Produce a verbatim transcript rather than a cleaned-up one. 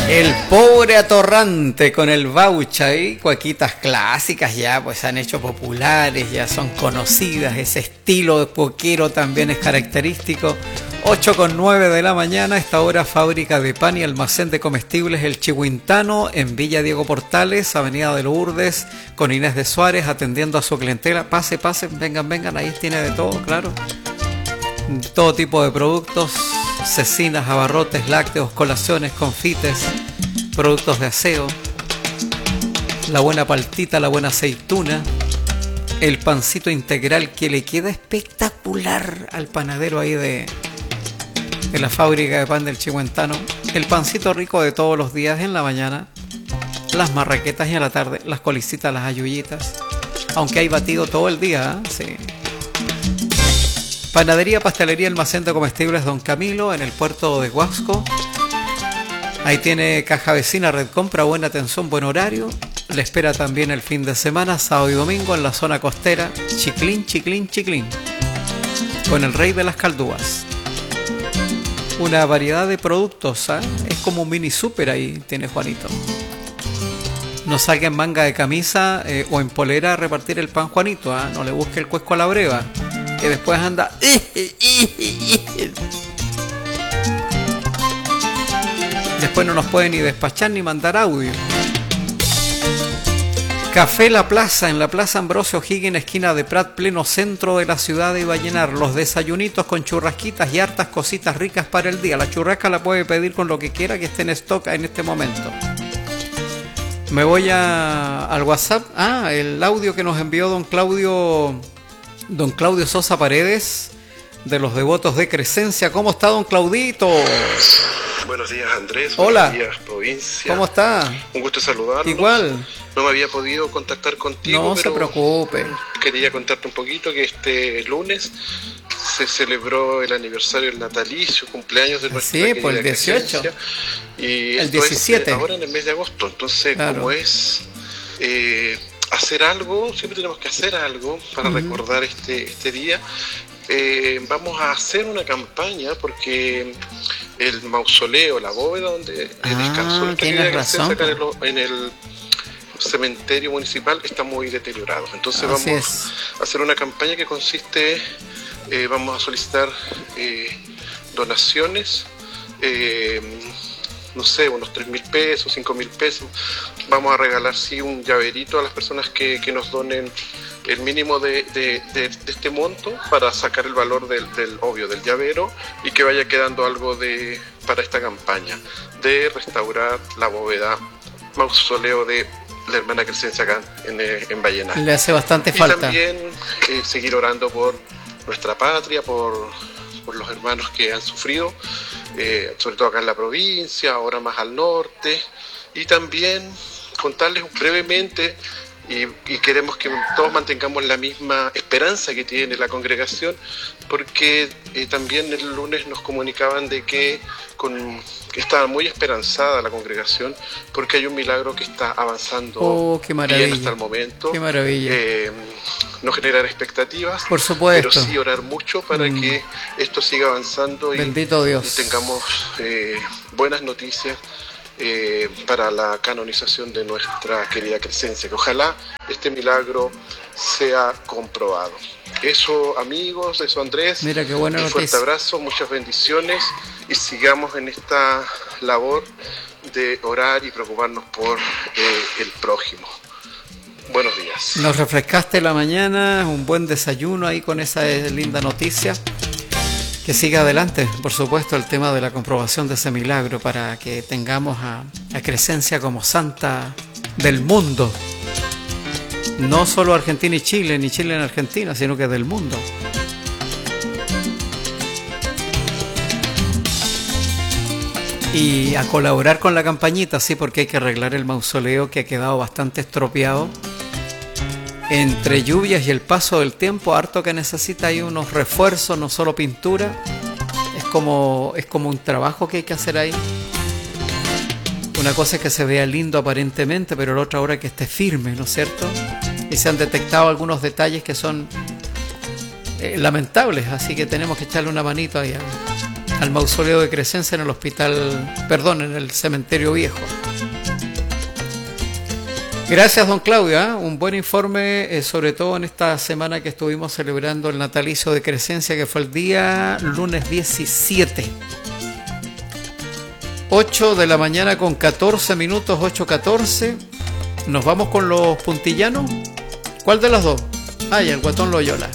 El pobre atorrante con el Baucha y cuequitas clásicas ya pues se han hecho populares, ya son conocidas, ese estilo de cuequero también es característico. ocho con nueve de la mañana, esta hora fábrica de pan y almacén de comestibles El Chihuintano en Villa Diego Portales, Avenida de Lourdes, con Inés de Suárez atendiendo a su clientela. Pase, pase, vengan, vengan, ahí tiene de todo, claro. Todo tipo de productos, cecinas, abarrotes, lácteos, colaciones, confites, productos de aseo, la buena paltita, la buena aceituna, el pancito integral que le queda espectacular al panadero ahí de, de la fábrica de pan del Chihuentano, el pancito rico de todos los días en la mañana, las marraquetas y en la tarde, las colicitas, las ayullitas, aunque hay batido todo el día, ¿eh? Sí. Panadería, pastelería, almacén de comestibles Don Camilo en el puerto de Huasco. Ahí tiene caja vecina, red compra, buena atención, buen horario. Le espera también el fin de semana, sábado y domingo en la zona costera. Chiclín, chiclín, chiclín. Con el rey de las caldúas. Una variedad de productos, ¿eh? Es como un mini super ahí, tiene Juanito. No salga en manga de camisa eh, o en polera a repartir el pan Juanito, ¿eh? No le busque el cuesco a la breva, que después anda... Después no nos puede ni despachar ni mandar audio. Café La Plaza, en la Plaza Ambrosio Higgins, esquina de Prat, pleno centro de la ciudad de Vallenar. Los desayunitos con churrasquitas y hartas cositas ricas para el día. La churrasca la puede pedir con lo que quiera que esté en stock en este momento. Me voy a, al WhatsApp. Ah, el audio que nos envió don Claudio... Don Claudio Sosa Paredes, de los devotos de Crescencia. ¿Cómo está, don Claudito? Buenos días, Andrés. Hola. Buenos días, provincia. ¿Cómo está? Un gusto saludarlo. Igual. No me había podido contactar contigo, no pero se preocupe. Quería contarte un poquito que este lunes se celebró el aniversario del natalicio, cumpleaños de nuestra sí, pues el dieciocho. Y el diecisiete. Es, ahora en el mes de agosto. Entonces, claro. Como es... Eh, hacer algo, siempre tenemos que hacer algo para uh-huh. recordar este, este día. Eh, vamos a hacer una campaña porque el mausoleo, la bóveda donde ah, descansó nuestra querida Crescencia acá en el, en el cementerio municipal está muy deteriorado. Entonces Así vamos es. a hacer una campaña que consiste, eh, vamos a solicitar eh, donaciones, eh, no sé, unos tres mil pesos, cinco mil pesos. Vamos a regalar, sí, un llaverito a las personas que, que nos donen el mínimo de, de, de, de este monto para sacar el valor del, del obvio del llavero y que vaya quedando algo de para esta campaña de restaurar la bóveda mausoleo de la hermana Crescencia acá en, en Vallenar. Le hace bastante y falta. Y también eh, seguir orando por nuestra patria, por, por los hermanos que han sufrido, eh, sobre todo acá en la provincia, ahora más al norte, y también contarles brevemente, y, y queremos que todos mantengamos la misma esperanza que tiene la congregación, porque eh, también el lunes nos comunicaban de que, con, que estaba muy esperanzada la congregación, porque hay un milagro que está avanzando oh, qué bien hasta el momento. Qué maravilla. Eh, no generar expectativas, por supuesto, pero sí orar mucho para mm. que esto siga avanzando y, Bendito Dios. y tengamos eh, buenas noticias Eh, para la canonización de nuestra querida Crescencia, que ojalá este milagro sea comprobado. Eso, amigos, eso, Andrés. Mira qué buena un fuerte noticia. abrazo, muchas bendiciones y sigamos en esta labor de orar y preocuparnos por eh, el prójimo. Buenos días. Nos refrescaste la mañana, un buen desayuno ahí con esa linda noticia. Que siga adelante, por supuesto, el tema de la comprobación de ese milagro para que tengamos a, a Crescencia como santa del mundo. No solo Argentina y Chile, ni Chile en Argentina, sino que del mundo. Y a colaborar con la campañita, sí, porque hay que arreglar el mausoleo que ha quedado bastante estropeado. Entre lluvias y el paso del tiempo, harto que necesita ahí unos refuerzos, no solo pintura. Es como, es como un trabajo que hay que hacer ahí. Una cosa es que se vea lindo aparentemente, pero la otra hora que esté firme, ¿no es cierto? Y se han detectado algunos detalles que son eh, lamentables, así que tenemos que echarle una manito ahí a, al mausoleo de Crescencia en el hospital, perdón, en el cementerio viejo. Gracias, don Claudio, ¿eh? Un buen informe, eh, sobre todo en esta semana que estuvimos celebrando el natalicio de Crescencia, que fue el día lunes diecisiete. ocho de la mañana con catorce minutos, ocho catorce. Nos vamos con los puntillanos. ¿Cuál de los dos? Ah, y el Guatón Loyola.